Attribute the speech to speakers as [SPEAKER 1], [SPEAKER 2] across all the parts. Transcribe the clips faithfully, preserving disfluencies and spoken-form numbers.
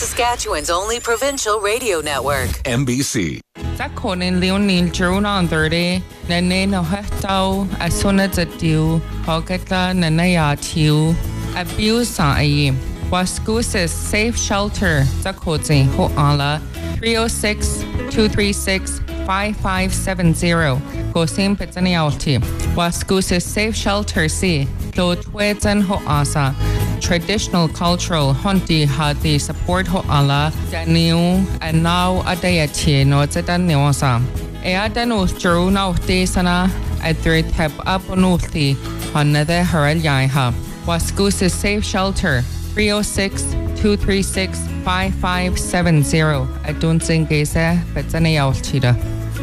[SPEAKER 1] Saskatchewan's only provincial radio network.
[SPEAKER 2] M B C.
[SPEAKER 3] Zakonin Leonil Juruna on thirty, Nene no Hetau, Asuna Zatiu, Hogata Nanaya Tiu, Abuse Ai, Waskusis Safe Shelter, Zakoti Hoala, three oh six, two three six, five five seven zero, Gosim Petaniauti, Waskusis Safe Shelter C, Lotwetan Hoasa. Traditional cultural hunti hati support ho ala daniu and now adayati no tadaniwasa. E adanu juru na uti sana adri tap up onuti hanade haral yaiha. Waskus is safe shelter three oh six, two three six, five five seven zero. Adun singese petaniyautida.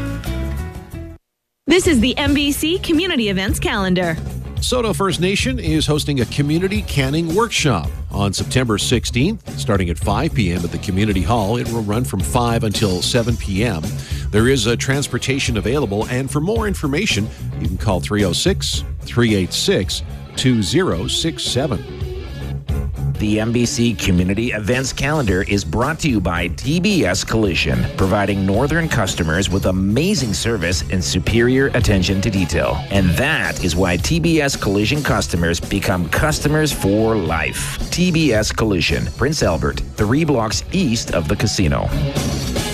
[SPEAKER 4] This is the M B C Community Events Calendar.
[SPEAKER 5] Soto First Nation is hosting a community canning workshop on September sixteenth, starting at five p.m. at the Community Hall. It will run from five until seven p.m. There is a transportation available, and for more information, you can call three oh six, three eight six, two oh six seven.
[SPEAKER 6] The M B C Community Events Calendar is brought to you by T B S Collision, providing northern customers with amazing service and superior attention to detail. And that is why T B S Collision customers become customers for life. T B S Collision, Prince Albert, three blocks east of the casino.